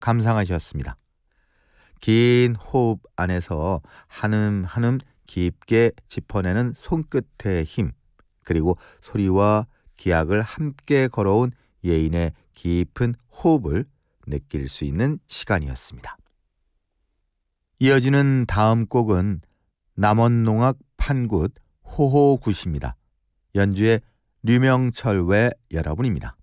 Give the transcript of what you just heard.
감상하셨습니다. 긴 호흡 안에서 한음 한음 깊게 짚어내는 손끝의 힘, 그리고 소리와 기악을 함께 걸어온 예인의 깊은 호흡을 느낄 수 있는 시간이었습니다. 이어지는 다음 곡은 남원농악 판굿 호호굿입니다. 연주의 류명철 외 여러분입니다.